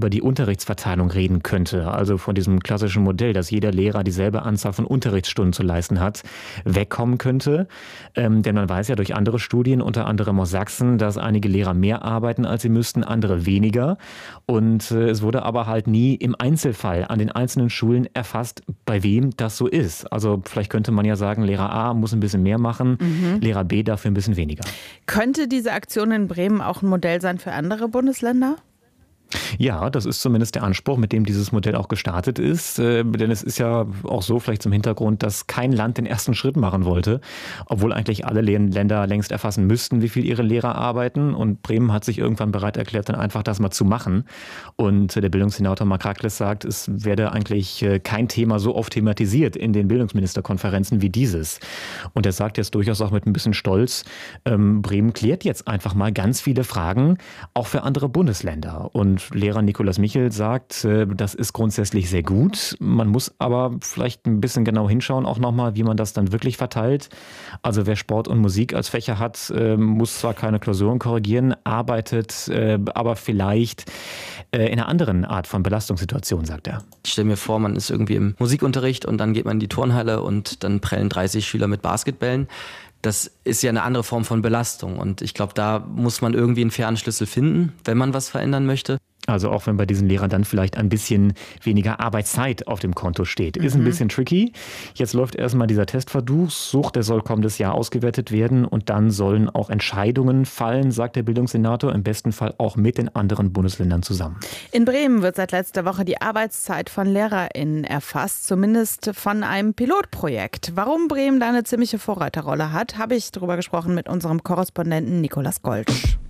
über die Unterrichtsverteilung reden könnte. Also von diesem klassischen Modell, dass jeder Lehrer dieselbe Anzahl von Unterrichtsstunden zu leisten hat, wegkommen könnte. Denn man weiß ja durch andere Studien, unter anderem aus Sachsen, dass einige Lehrer mehr arbeiten, als sie müssten, andere weniger. Und es wurde aber halt nie im Einzelfall an den einzelnen Schulen erfasst, bei wem das so ist. Also vielleicht könnte man ja sagen, Lehrer A muss ein bisschen mehr machen, Lehrer B dafür ein bisschen weniger. Könnte diese Aktion in Bremen auch ein Modell sein für andere Bundesländer? Ja, das ist zumindest der Anspruch, mit dem dieses Modell auch gestartet ist. Denn es ist ja auch so, vielleicht zum Hintergrund, dass kein Land den ersten Schritt machen wollte, obwohl eigentlich alle Länder längst erfassen müssten, wie viel ihre Lehrer arbeiten. Und Bremen hat sich irgendwann bereit erklärt, dann einfach das mal zu machen. Und der Bildungssenator Marc Rakles sagt, es werde eigentlich kein Thema so oft thematisiert in den Bildungsministerkonferenzen wie dieses. Und er sagt jetzt durchaus auch mit ein bisschen Stolz, Bremen klärt jetzt einfach mal ganz viele Fragen, auch für andere Bundesländer. Und Lehrer Nikolaus Michel sagt, das ist grundsätzlich sehr gut. Man muss aber vielleicht ein bisschen genau hinschauen, auch nochmal, wie man das dann wirklich verteilt. Also wer Sport und Musik als Fächer hat, muss zwar keine Klausuren korrigieren, arbeitet aber vielleicht in einer anderen Art von Belastungssituation, sagt er. Ich stelle mir vor, man ist irgendwie im Musikunterricht und dann geht man in die Turnhalle und dann prellen 30 Schüler mit Basketballen. Das ist ja eine andere Form von Belastung und ich glaube, da muss man irgendwie einen fairen Schlüssel finden, wenn man was verändern möchte. Also auch wenn bei diesen Lehrern dann vielleicht ein bisschen weniger Arbeitszeit auf dem Konto steht. Ist ein bisschen tricky. Jetzt läuft erstmal dieser Testversuch, der soll kommendes Jahr ausgewertet werden und dann sollen auch Entscheidungen fallen, sagt der Bildungssenator, im besten Fall auch mit den anderen Bundesländern zusammen. In Bremen wird seit letzter Woche die Arbeitszeit von LehrerInnen erfasst, zumindest von einem Pilotprojekt. Warum Bremen da eine ziemliche Vorreiterrolle hat, habe ich darüber gesprochen mit unserem Korrespondenten Nikolaus Goldsch.